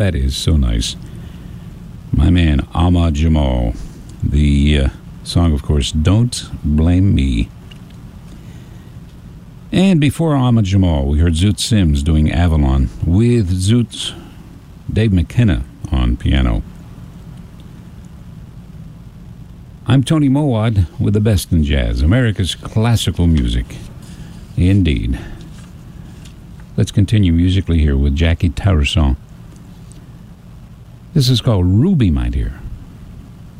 That is so nice. My man, Ahmad Jamal. The song, of course, Don't Blame Me. And before Ahmad Jamal, we heard Zoot Sims doing Avalon with Zoot's Dave McKenna on piano. I'm Tony Mowad with the best in jazz, America's classical music. Indeed. Let's continue musically here with Jackie Towerson. This is called Ruby, my dear.